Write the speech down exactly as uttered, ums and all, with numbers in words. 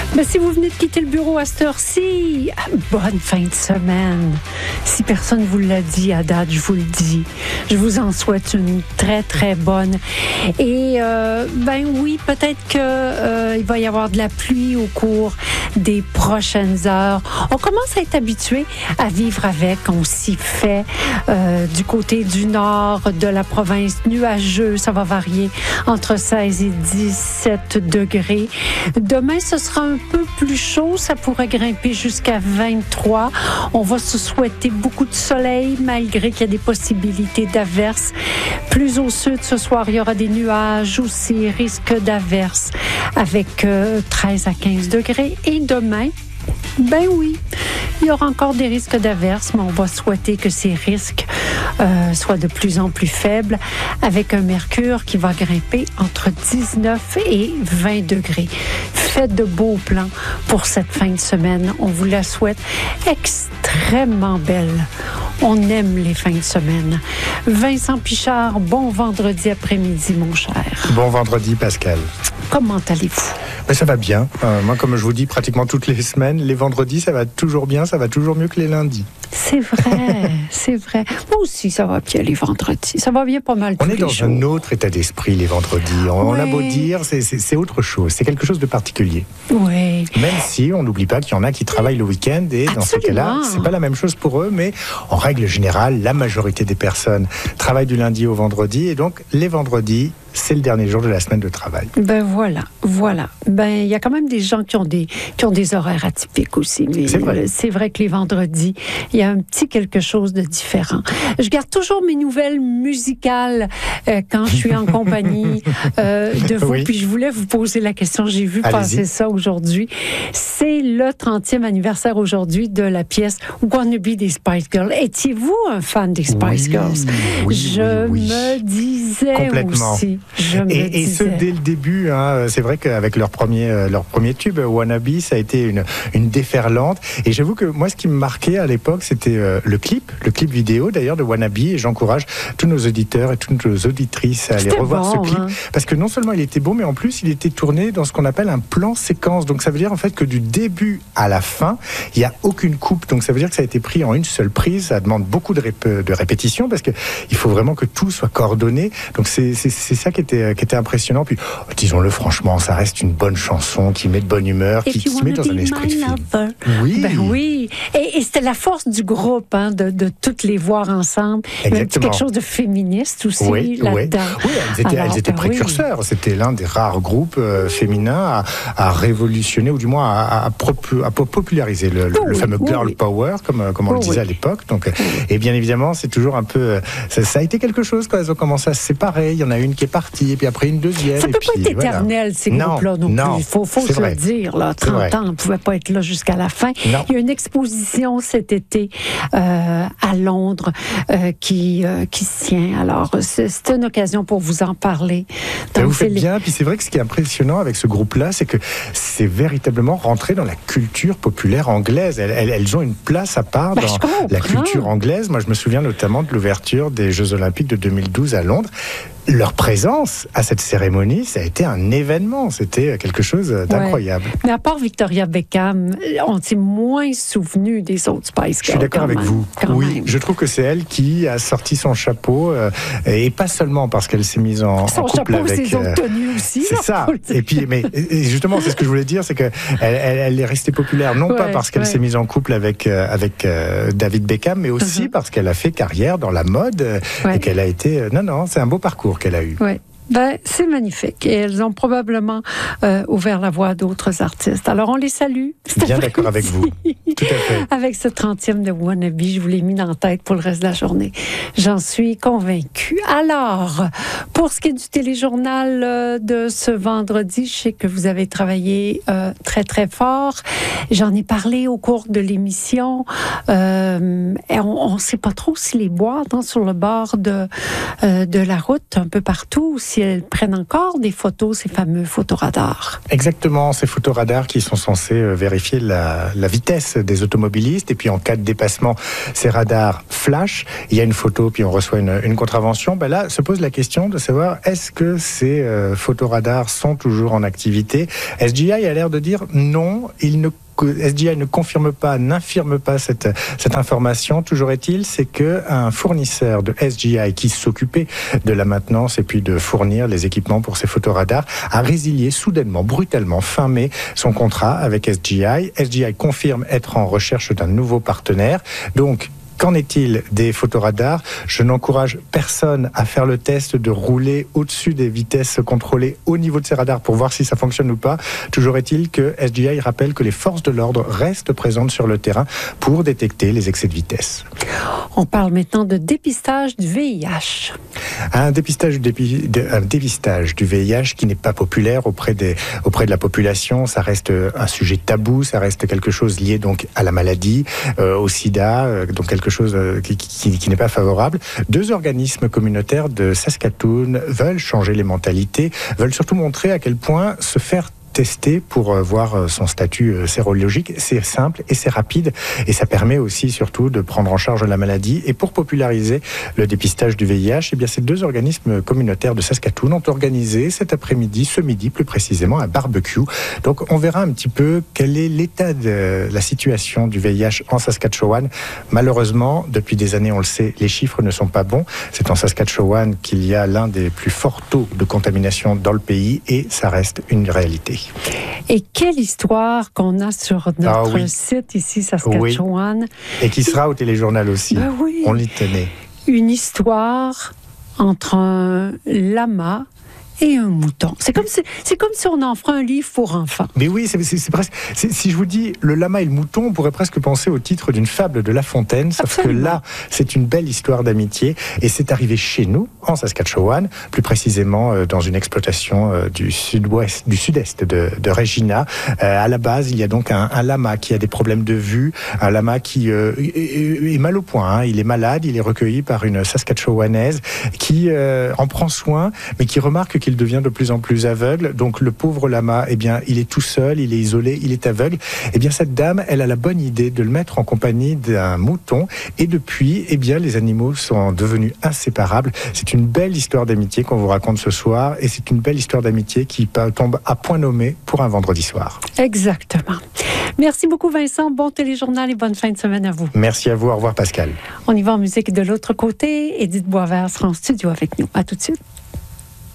Mais si vous venez de quitter le bureau à cette heure-ci, bonne fin de semaine. Si personne vous l'a dit à date, je vous le dis. Je vous en souhaite une très, très bonne. Et, euh, ben oui, peut-être qu'il euh, va y avoir de la pluie au cours des prochaines heures. On commence à être habitué à vivre avec. On s'y fait. Euh, du côté du nord de la province, nuageux, ça va varier entre seize et dix-sept degrés. Demain, ce sera un peu plus chaud. Ça pourrait grimper jusqu'à vingt-trois. On va se souhaiter beaucoup de soleil, malgré qu'il y a des possibilités d'averses. Plus au sud, ce soir, il y aura des nuages aussi, risque d'averses avec euh, treize à quinze degrés. Et demain, ben oui, il y aura encore des risques d'averses, mais on va souhaiter que ces risques euh, soient de plus en plus faibles, avec un mercure qui va grimper entre dix-neuf et vingt degrés. Faites de beaux plans pour cette fin de semaine. On vous la souhaite extrêmement belle. On aime les fins de semaine. Vincent Pichard, bon vendredi après-midi, mon cher. Bon vendredi, Pascal. Comment allez-vous? Ben, ça va bien. Euh, moi, comme je vous dis pratiquement toutes les semaines, les vendredis, ça va toujours bien, ça va toujours mieux que les lundis. C'est vrai, c'est vrai. Moi aussi, ça va bien les vendredis. Ça va bien pas mal tous On est les dans jours. un autre état d'esprit les vendredis. On, Ouais. on a beau dire, c'est, c'est, c'est autre chose. C'est quelque chose de particulier. Oui. Même si on n'oublie pas qu'il y en a qui travaillent le week-end et dans ces cas-là, Absolument. c'est pas la même chose pour eux, mais en règle générale, la majorité des personnes travaillent du lundi au vendredi et donc les vendredis, c'est le dernier jour de la semaine de travail. Ben voilà, voilà. Ben il y a quand même des gens qui ont des qui ont des horaires atypiques aussi, mais C'est vrai. euh, c'est vrai que les vendredis, il y a un petit quelque chose de différent. Je garde toujours mes nouvelles musicales euh, quand je suis en compagnie euh, de vous. Oui. Puis je voulais vous poser la question. J'ai vu Allez-y. passer ça aujourd'hui. C'est le trentième anniversaire aujourd'hui de la pièce Wanna Be des Spice Girls. Étiez-vous un fan des Spice Oui, Girls? oui, Je oui, oui. me disais Complètement. aussi. Je me Et, et ce, disais. dès le début, hein, c'est vrai qu'avec leur premier, euh, leur premier tube, Wannabe, ça a été une, une déferlante. Et j'avoue que moi, ce qui me marquait à l'époque, c'était euh, le clip, le clip vidéo d'ailleurs de Wannabe. Et j'encourage tous nos auditeurs et toutes nos auditrices à aller C'était revoir bon, ce clip. hein. Parce que non seulement il était beau, mais en plus, il était tourné dans ce qu'on appelle un plan séquence. Donc ça veut dire en fait que du début à la fin, il n'y a aucune coupe. Donc ça veut dire que ça a été pris en une seule prise. Ça demande beaucoup de, rép- de répétition parce qu'il faut vraiment que tout soit coordonné. Donc c'est, c'est, c'est ça qui était, qui était impressionnant. Puis, disons-le franchement, ça reste une bonne chanson qui met de bonne humeur, qui, If qui you se met wanna dans un be esprit de my film. lover. Oui. Ben oui. Et, et c'était la force du groupe, hein, de, de toutes les voir ensemble. Il y avait Exactement. quelque chose de féministe aussi Oui, oui. là-dedans. Oui, elles étaient, Alors, elles étaient ben oui. précurseurs. C'était l'un des rares groupes euh, féminins à, à révolutionner, ou du moins à, à, propu- à populariser le, le- Oh le oui, fameux oh girl oui. power, comme, euh, comme on Oh le disait oui. à l'époque. Donc, euh, et bien évidemment, c'est toujours un peu. euh, Ça, ça a été quelque chose quand elles ont commencé à se séparer. Il y en a une qui est partie, et puis après une deuxième. Ça et peut puis, pas être voilà. éternel, ces Non, groupes-là non, non, plus. Il faut, faut c'est se vrai. le dire. Là, C'est vrai. trente ans, on ne pouvait pas être là jusqu'à la fin. Non. Il y a une exposition cet été euh, à Londres euh, qui, euh, qui se tient. Alors, c'est, c'est une occasion pour vous en parler. Ben, vous c'est faites les- bien, puis c'est vrai que ce qui est impressionnant avec ce groupe-là, c'est que c'est véritablement rentré dans la culture populaire anglaise. Elles, elles- elles ont une place à part Ben, dans je comprends. la culture anglaise. Moi, je me souviens notamment de l'ouverture des Jeux Olympiques de deux mille douze à Londres. Leur présence à cette cérémonie, ça a été un événement. C'était quelque chose d'incroyable. Ouais. Mais à part Victoria Beckham, on s'est moins souvenu des autres Spice Girls. Je suis d'accord quand avec même, vous. quand Oui, même. je trouve que c'est elle qui a sorti son chapeau, euh, et pas seulement parce qu'elle s'est mise en, Son en couple chapeau, avec. ses autres euh, tenues aussi. C'est là, ça. faut le dire. Et puis, mais et justement, c'est ce que je voulais dire, c'est que elle, elle, elle est restée populaire non pas Ouais, parce qu'elle ouais. s'est mise en couple avec euh, avec euh, David Beckham, mais aussi Mhm. parce qu'elle a fait carrière dans la mode euh, Ouais. et qu'elle a été. euh, non, non, c'est un beau parcours qu'elle a eu. Ouais. Ben, c'est magnifique. Et elles ont probablement euh, ouvert la voie à d'autres artistes. Alors, on les salue. Cet Bien d'accord avec vous. après-midi. Tout à fait. Avec ce trentième de Wannabe, je vous l'ai mis dans la tête pour le reste de la journée. J'en suis convaincue. Alors, pour ce qui est du téléjournal euh, de ce vendredi, je sais que vous avez travaillé euh, très, très fort. J'en ai parlé au cours de l'émission. Euh, et on ne sait pas trop si les boîtes hein, sur le bord de, euh, de la route, un peu partout, si si elles prennent encore des photos, ces fameux photoradars. Exactement, ces photoradars qui sont censés vérifier la, la vitesse des automobilistes. Et puis en cas de dépassement, ces radars flashent. Il y a une photo, puis on reçoit une, une contravention. Ben là, se pose la question de savoir est-ce que ces euh, photoradars sont toujours en activité. S G I a l'air de dire non, il ne S G I ne confirme pas, n'infirme pas cette, cette information. Toujours est-il, c'est qu'un fournisseur de S G I qui s'occupait de la maintenance et puis de fournir les équipements pour ces photoradars a résilié soudainement, brutalement, fin mai, son contrat avec S G I. S G I confirme être en recherche d'un nouveau partenaire. Donc, qu'en est-il des photoradars? Je n'encourage personne à faire le test de rouler au-dessus des vitesses contrôlées au niveau de ces radars pour voir si ça fonctionne ou pas. Toujours est-il que S G I rappelle que les forces de l'ordre restent présentes sur le terrain pour détecter les excès de vitesse. On parle maintenant de dépistage du V I H. Un dépistage, un dépistage du V I H qui n'est pas populaire auprès, des, auprès de la population. Ça reste un sujet tabou, ça reste quelque chose lié donc à la maladie, euh, au sida, euh, donc quelque chose qui, qui, qui n'est pas favorable. Deux organismes communautaires de Saskatoon veulent changer les mentalités, veulent surtout montrer à quel point se faire tester pour voir son statut sérologique, c'est simple et c'est rapide et ça permet aussi surtout de prendre en charge la maladie. Et pour populariser le dépistage du V I H, eh bien ces deux organismes communautaires de Saskatoon ont organisé cet après-midi, ce midi plus précisément, un barbecue. Donc on verra un petit peu quel est l'état de la situation du V I H en Saskatchewan. Malheureusement, depuis des années, on le sait, les chiffres ne sont pas bons. C'est en Saskatchewan qu'il y a l'un des plus forts taux de contamination dans le pays et ça reste une réalité. Et quelle histoire qu'on a sur notre ah oui. site ici, Saskatchewan. Oui. Et qui sera au téléjournal aussi. Ben oui. On l'y tenait. Une histoire entre un lama et un mouton. C'est comme si, c'est comme si on en ferait un livre pour enfants. Mais oui, c'est, c'est, c'est presque. C'est, si je vous dis le lama et le mouton, on pourrait presque penser au titre d'une fable de La Fontaine. Sauf Absolument. Que là, c'est une belle histoire d'amitié et c'est arrivé chez nous, en Saskatchewan, plus précisément euh, dans une exploitation euh, du sud-ouest, du sud-est de, de Regina. Euh, à la base, il y a donc un, un lama qui a des problèmes de vue, un lama qui euh, est, est mal au point. Hein. Il est malade, il est recueilli par une Saskatchewanaise qui euh, en prend soin, mais qui remarque qu'il devient de plus en plus aveugle. Donc le pauvre lama, eh bien, il est tout seul, il est isolé, il est aveugle. Eh bien, cette dame, elle a la bonne idée de le mettre en compagnie d'un mouton. Et depuis, eh bien, les animaux sont devenus inséparables. C'est une belle histoire d'amitié qu'on vous raconte ce soir. Et c'est une belle histoire d'amitié qui tombe à point nommé pour un vendredi soir. Exactement. Merci beaucoup, Vincent. Bon téléjournal et bonne fin de semaine à vous. Merci à vous. Au revoir, Pascal. On y va en musique de l'autre côté. Édith Boisvert sera en studio avec nous. À tout de suite.